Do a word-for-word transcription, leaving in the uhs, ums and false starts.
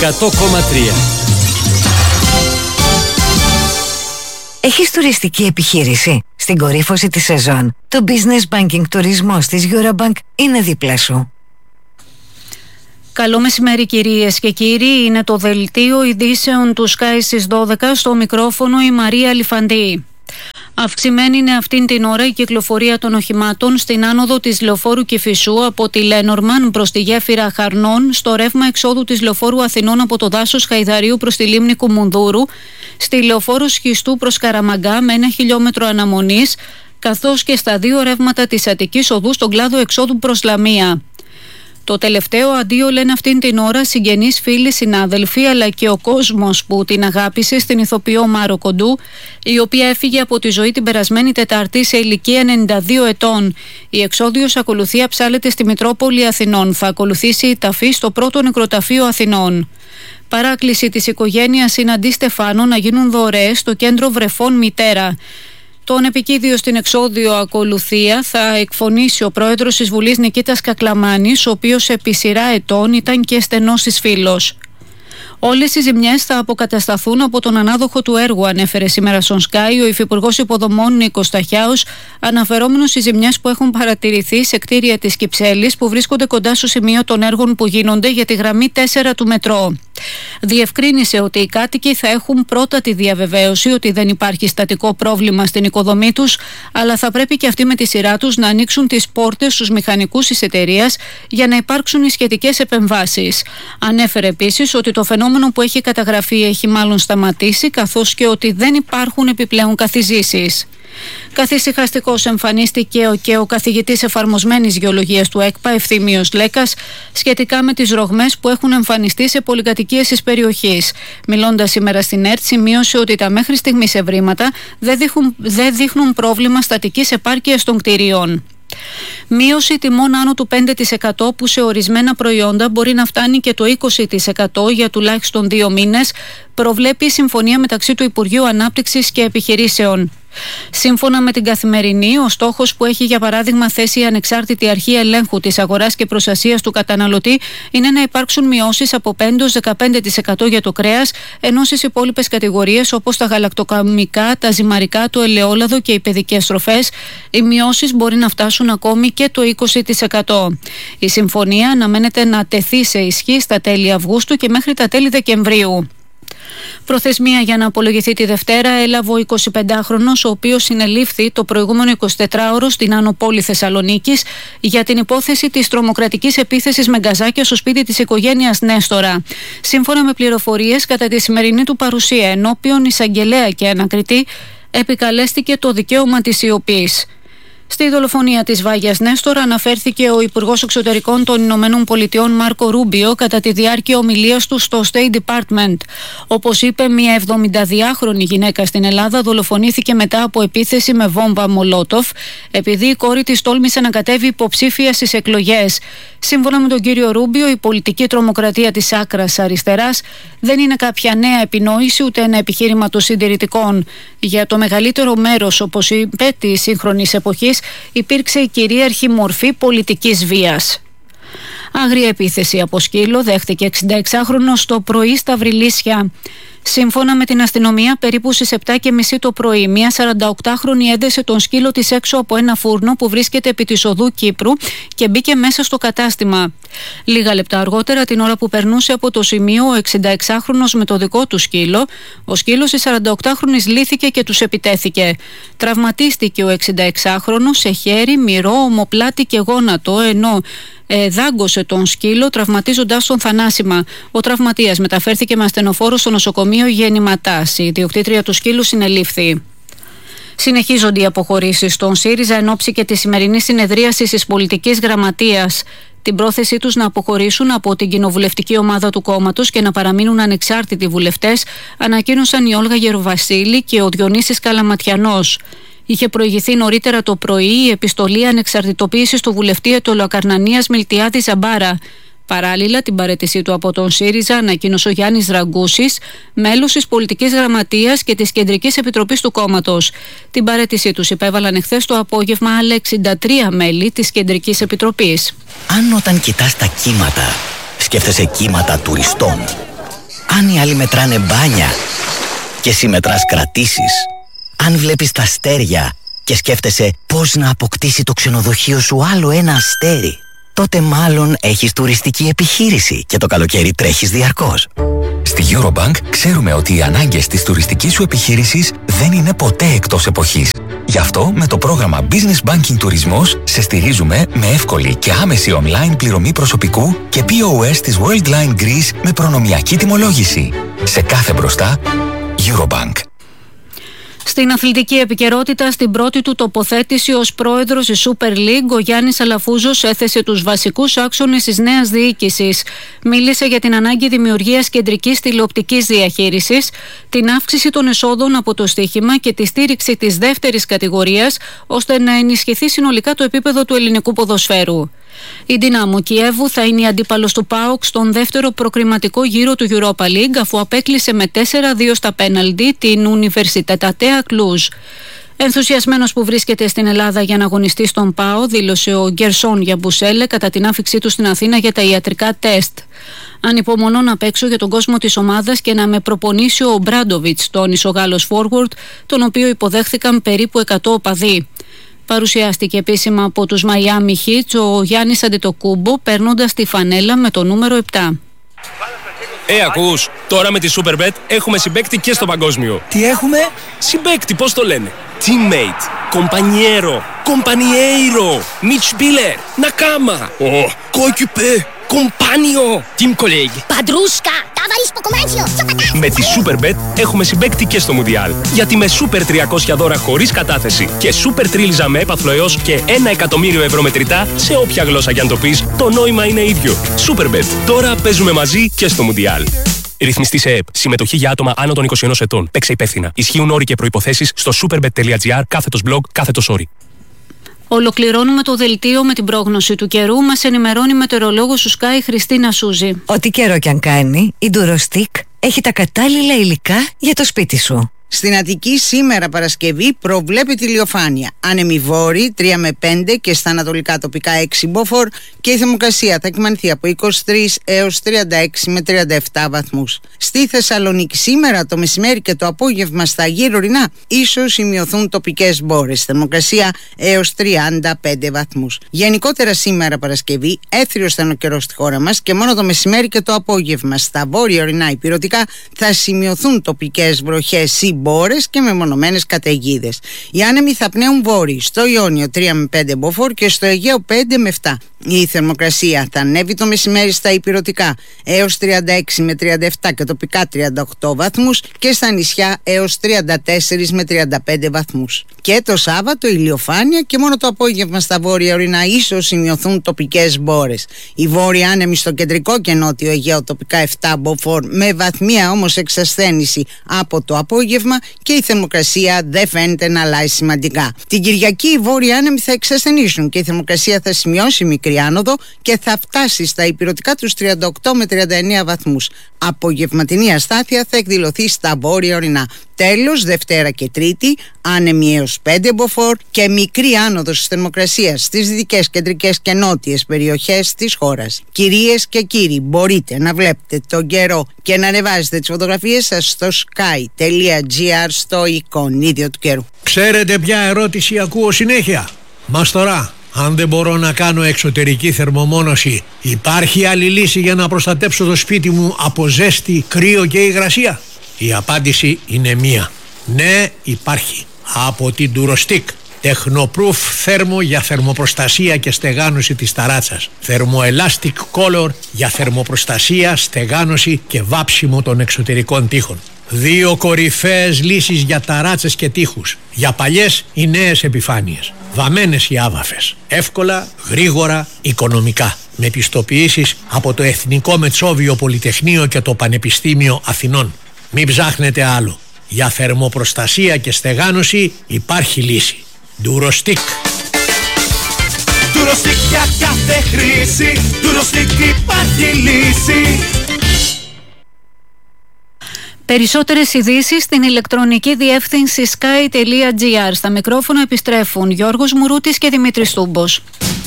εκατό κόμμα τρία. Έχεις τουριστική επιχείρηση? Στην κορύφωση της σεζόν, το Business Banking τουρισμός της Eurobank είναι δίπλα σου. Καλό μεσημέρι κυρίες και κύριοι, είναι το δελτίο ειδήσεων του Sky στις δώδεκα, στο μικρόφωνο η Μαρία Λιφαντή. Αυξημένη είναι αυτήν την ώρα η κυκλοφορία των οχημάτων στην άνοδο της λεωφόρου Κηφισού από τη Λένορμαν προς τη γέφυρα Χαρνών, στο ρεύμα εξόδου της λεωφόρου Αθηνών από το δάσος Χαϊδαρίου προς τη λίμνη Κουμουνδούρου, στη λεωφόρο Σχιστού προς Καραμαγκά με ένα χιλιόμετρο αναμονής, καθώς και στα δύο ρεύματα της Αττικής οδού στον κλάδο εξόδου προς Λαμία. Το τελευταίο αντίο λένε αυτήν την ώρα συγγενείς, φίλοι, συνάδελφοι, αλλά και ο κόσμος που την αγάπησε στην ηθοποιό Μάρο Κοντού, η οποία έφυγε από τη ζωή την περασμένη Τετάρτη σε ηλικία ενενήντα δύο ετών. Η εξόδιος ακολουθία ψάλεται στη Μητρόπολη Αθηνών. Θα ακολουθήσει η ταφή στο πρώτο νεκροταφείο Αθηνών. Παράκληση της οικογένειας είναι αντί Στεφάνου να γίνουν δωρεές στο κέντρο Βρεφών Μητέρα. Τον επικίδιο στην εξόδιο ακολουθία θα εκφωνήσει ο πρόεδρος της Βουλής Νικήτας Κακλαμάνης, ο οποίος επί σειρά ετών ήταν και στενός της φίλος. Όλες οι ζημιές θα αποκατασταθούν από τον ανάδοχο του έργου, ανέφερε σήμερα στον Sky ο Υφυπουργός Υποδομών Νίκος Σταχιάους, αναφερόμενος στις ζημιές που έχουν παρατηρηθεί σε κτίρια της Κυψέλης που βρίσκονται κοντά στο σημείο των έργων που γίνονται για τη γραμμή τέσσερα του μετρό. Διευκρίνησε ότι οι κάτοικοι θα έχουν πρώτα τη διαβεβαίωση ότι δεν υπάρχει στατικό πρόβλημα στην οικοδομή τους, αλλά θα πρέπει και αυτοί με τη σειρά τους να ανοίξουν τις πόρτες στους μηχανικούς της εταιρείας για να υπάρξουν οι σχετικές επεμβάσεις. Ανέφερε επίσης ότι το φαινόμενο που έχει καταγραφεί έχει μάλλον σταματήσει, καθώς και ότι δεν υπάρχουν επιπλέον καθιζήσεις. Καθησυχαστικός εμφανίστηκε και ο καθηγητής εφαρμοσμένης γεωλογίας του ΕΚΠΑ, Ευθύμιος Λέκας, σχετικά με τις ρογμές που έχουν εμφανιστεί σε πολυκατοικίες της περιοχής. Μιλώντας σήμερα στην ΕΡΤ, σημείωσε ότι τα μέχρι στιγμής ευρήματα δεν δείχνουν, δεν δείχνουν πρόβλημα στατικής επάρκειας των κτηρίων. Μείωση τιμών άνω του πέντε τοις εκατό που σε ορισμένα προϊόντα μπορεί να φτάνει και το είκοσι τοις εκατό για τουλάχιστον δύο μήνες, προβλέπει η συμφωνία μεταξύ του Υπουργείου Ανάπτυξης και Επιχειρήσεων. Σύμφωνα με την Καθημερινή, ο στόχος που έχει για παράδειγμα θέσει η Ανεξάρτητη Αρχή Ελέγχου της Αγοράς και Προστασίας του Καταναλωτή είναι να υπάρξουν μειώσεις από πέντε έως δεκαπέντε τοις εκατό για το κρέας, ενώ στις υπόλοιπες κατηγορίες όπως τα γαλακτοκομικά, τα ζυμαρικά, το ελαιόλαδο και οι παιδικές τροφές, οι μειώσεις μπορεί να φτάσουν ακόμη και το είκοσι τοις εκατό. Η συμφωνία αναμένεται να τεθεί σε ισχύ στα τέλη Αυγούστου και μέχρι τα τέλη Δεκεμβρίου. Προθεσμία για να απολογηθεί τη Δευτέρα έλαβε ο εικοσιπεντάχρονος, ο οποίος συνελήφθη το προηγούμενο εικοσιτετράωρο στην Άνω Πόλη Θεσσαλονίκης για την υπόθεση της τρομοκρατικής επίθεσης με γκαζάκια στο σπίτι της οικογένειας Νέστορα. Σύμφωνα με πληροφορίες, κατά τη σημερινή του παρουσία ενώπιον εισαγγελέα και ανακριτή, επικαλέστηκε το δικαίωμα της σιωπής. Στη δολοφονία της Βάγιας Νέστορα αναφέρθηκε ο Υπουργός Εξωτερικών των Ηνωμένων Πολιτειών Μάρκο Ρούμπιο κατά τη διάρκεια ομιλίας του στο State Department. Όπως είπε, μια εβδομηνταδυάχρονη γυναίκα στην Ελλάδα δολοφονήθηκε μετά από επίθεση με βόμβα Μολότοφ, επειδή η κόρη της τόλμησε να κατέβει υποψήφια στις εκλογές. Σύμφωνα με τον κύριο Ρούμπιο, η πολιτική τρομοκρατία της άκρας αριστεράς δεν είναι κάποια νέα επινόηση ούτε ένα επιχείρημα των συντηρητικών. Για το μεγαλύτερο μέρος, όπως είπε, της σύγχρονης εποχής υπήρξε η κυρίαρχη μορφή πολιτικής βίας. Άγρια επίθεση από σκύλο δέχτηκε εξηνταεξάχρονος το πρωί στα Βρυλίσια. Σύμφωνα με την αστυνομία, περίπου στις επτά και μισή το πρωί, μια σαρανταοκτάχρονη έδεσε τον σκύλο της έξω από ένα φούρνο που βρίσκεται επί της οδού Κύπρου και μπήκε μέσα στο κατάστημα. Λίγα λεπτά αργότερα, την ώρα που περνούσε από το σημείο ο εξηνταεξάχρονος με το δικό του σκύλο, ο σκύλος της σαρανταοκτάχρονης λύθηκε και τους επιτέθηκε. Τραυματίστηκε ο εξηνταεξάχρονος σε χέρι, μυρό, ομοπλάτη και γόνατο, ενώ Ε, δάγκωσε τον σκύλο, τραυματίζοντας τον θανάσιμα. Ο τραυματίας μεταφέρθηκε με ασθενοφόρο στο νοσοκομείο Γεννηματάς. Η ιδιοκτήτρια του σκύλου συνελήφθη. Συνεχίζονται οι αποχωρήσεις στον ΣΥΡΙΖΑ εν ώψη και τη σημερινή συνεδρίαση της πολιτικής γραμματείας. Την πρόθεσή τους να αποχωρήσουν από την κοινοβουλευτική ομάδα του κόμματος και να παραμείνουν ανεξάρτητοι βουλευτές ανακοίνωσαν η Όλγα Γεροβασίλη και ο Διονύσης Καλαματιανός. Είχε προηγηθεί νωρίτερα το πρωί η επιστολή ανεξαρτητοποίησης του βουλευτή Αιτωλοακαρνανίας Μιλτιάδη Ζαμπάρα. Παράλληλα, την παραίτησή του από τον ΣΥΡΙΖΑ ανακοίνωσε ο Γιάννης Ραγκούσης, μέλος της Πολιτικής Γραμματείας και της Κεντρικής Επιτροπής του κόμματος. Την παραίτησή τους υπέβαλαν εχθές το απόγευμα άλλα εξήντα τρία μέλη της Κεντρικής Επιτροπής. Αν όταν κοιτάς τα κύματα, σκέφτεσαι κύματα τουριστών, Αν οι άλλοι μετράνε μπάνια και εσύ μετράς κρατήσεις. Αν βλέπεις τα αστέρια και σκέφτεσαι πώς να αποκτήσει το ξενοδοχείο σου άλλο ένα αστέρι, τότε μάλλον έχεις τουριστική επιχείρηση και το καλοκαίρι τρέχεις διαρκώς. Στη Eurobank ξέρουμε ότι οι ανάγκες της τουριστικής σου επιχείρησης δεν είναι ποτέ εκτός εποχής. Γι' αυτό με το πρόγραμμα Business Banking Τουρισμός σε στηρίζουμε με εύκολη και άμεση online πληρωμή προσωπικού και πι ο ες της Worldline Greece με προνομιακή τιμολόγηση. Σε κάθε μπροστά, Eurobank. Στην αθλητική επικαιρότητα, στην πρώτη του τοποθέτηση ως πρόεδρος της Super League, ο Γιάννης Αλαφούζος έθεσε τους βασικούς άξονες της νέας διοίκησης. Μίλησε για την ανάγκη δημιουργίας κεντρικής τηλεοπτικής διαχείρισης, την αύξηση των εσόδων από το στοίχημα και τη στήριξη της δεύτερης κατηγορίας, ώστε να ενισχυθεί συνολικά το επίπεδο του ελληνικού ποδοσφαίρου. Η Δυνάμο Κιέβου θα είναι η αντίπαλος του ΠΑΟΚ στον δεύτερο προκριματικό γύρο του Europa League, αφού απέκλεισε με τέσσερα δύο στα πέναλτι την Ουνιβερσιτατατέα Κλούζ. Ενθουσιασμένος που βρίσκεται στην Ελλάδα για να αγωνιστεί στον ΠΑΟ, δήλωσε ο Γκερσόν Γιαμπουσέλε κατά την άφιξή του στην Αθήνα για τα ιατρικά τεστ. Ανυπομονώ να παίξω για τον κόσμο της ομάδας και να με προπονήσει ο Μπράντοβιτς, τόνισε ο Γάλλος forward, τον οποίο υποδέχθηκαν περίπου εκατό οπαδοί. Παρουσιάστηκε επίσημα από τους Miami Heat ο Γιάννης Αντετοκούμπο, παίρνοντας τη φανέλα με το νούμερο επτά. Ε, ακούς, τώρα με τη Superbet έχουμε συμπαίκτη και στο παγκόσμιο. Τι έχουμε? Συμπαίκτη, πώς το λένε? Teammate, compañero, compañeiro, Mitspieler, Nakama, oh, coéquipier, compagno, team colleague, Padrusca, ταβαρίσκο κομμάτσιο. Με τη Superbet έχουμε συμπαίκτη και στο Μουντιάλ. Γιατί με Super τριακόσια δώρα χωρίς κατάθεση και Super τρίλιζα με έπαθλο έως και ένα εκατομμύριο ευρώ μετρητά, σε όποια γλώσσα κι αν το πεις, το νόημα είναι ίδιο. Superbet. Τώρα παίζουμε μαζί και στο Μουντιάλ. Ρυθμιστή σε ΕΕΠ. Συμμετοχή για άτομα άνω των είκοσι ενός ετών. Παίξε υπεύθυνα. Ισχύουν όροι και προϋποθέσεις στο superbet.gr κάθετος blog κάθετος όροι. Ολοκληρώνουμε το δελτίο με την πρόγνωση του καιρού. Μας ενημερώνει η μετεωρολόγος του Sky Χριστίνα Σούζη. Ό,τι καιρό κι αν κάνει, η Durostick έχει τα κατάλληλα υλικά για το σπίτι σου. Στην Αττική σήμερα Παρασκευή προβλέπεται ηλιοφάνεια. Άνεμη βόρη τρία με πέντε και στα ανατολικά τοπικά έξι μποφόρ και η θερμοκρασία θα κυμανθεί από είκοσι τρεις έως τριάντα έξι με τριάντα επτά βαθμούς. Στη Θεσσαλονίκη σήμερα το μεσημέρι και το απόγευμα στα γύρω ορεινά ίσως σημειωθούν τοπικές μπόρες. Θερμοκρασία έως τριάντα πέντε βαθμούς. Γενικότερα σήμερα Παρασκευή έθριος θα είναι ο καιρός στη χώρα μας και μόνο το μεσημέρι και το απόγευμα στα βόρεια ορεινά υπηρετικά θα σημειωθούν τοπικές βροχές ή μπόρες και μεμονωμένες καταιγίδες. Οι άνεμοι θα πνέουν βόρειοι στο Ιόνιο τρία με πέντε μποφόρ και στο Αιγαίο πέντε με επτά. Η θερμοκρασία θα ανέβει το μεσημέρι στα υπηρετικά έως τριάντα έξι με τριάντα επτά και τοπικά τριάντα οκτώ βαθμούς και στα νησιά έως τριάντα τέσσερα με τριάντα πέντε βαθμούς. Και το Σάββατο ηλιοφάνεια και μόνο το απόγευμα στα βόρεια ορεινά ίσως σημειωθούν τοπικές μπόρες. Οι βόρειοι άνεμοι στο κεντρικό και νότιο Αιγαίο τοπικά επτά μποφόρ με βαθμία όμως εξασθένηση από το απόγευμα και η θερμοκρασία δεν φαίνεται να αλλάζει σημαντικά. Την Κυριακή οι βόρειοι άνεμοι θα εξασθενήσουν και η θερμοκρασία θα σημειώσει μικρή άνοδο και θα φτάσει στα υπηρετικά τους τριάντα οκτώ με τριάντα εννέα βαθμούς. Απογευματινή αστάθεια θα εκδηλωθεί στα βόρεια ορεινά. Τέλος, Δευτέρα και Τρίτη, άνεμοι έως πέντε μποφόρ και μικρή άνοδος της θερμοκρασίας στις δυτικές, κεντρικές και νότιες περιοχές της χώρας. Κυρίες και κύριοι, μπορείτε να βλέπετε τον καιρό και να ανεβάζετε τις φωτογραφίες σας στο sky.gr στο εικονίδιο του καιρού. Ξέρετε ποια ερώτηση ακούω συνέχεια? Μας τώρα, αν δεν μπορώ να κάνω εξωτερική θερμομόνωση, υπάρχει άλλη λύση για να προστατέψω το σπίτι μου από ζέστη, κρύο και υγρασία? Η απάντηση είναι μία. Ναι, υπάρχει. Από την Durostick. Technoproof θέρμο για θερμοπροστασία και στεγάνωση της ταράτσας. Thermoelastic Color για θερμοπροστασία, στεγάνωση και βάψιμο των εξωτερικών τοίχων. Δύο κορυφαίες λύσεις για ταράτσες και τοίχους. Για παλιές ή νέες επιφάνειες. Βαμμένες ή άβαφες. Εύκολα, γρήγορα, οικονομικά. Με πιστοποιήσεις από το Εθνικό Μετσόβιο Πολυτεχνείο και το Πανεπιστήμιο Αθηνών. Μην ψάχνετε άλλο. Για θερμοπροστασία και στεγάνωση υπάρχει λύση. Durostick. Durostick για κάθε χρήση. Durostick υπάρχει λύση. Περισσότερες ειδήσεις στην ηλεκτρονική διεύθυνση sky.gr. Στα μικρόφωνα επιστρέφουν Γιώργος Μουρούτης και Δημήτρης Τούμπος.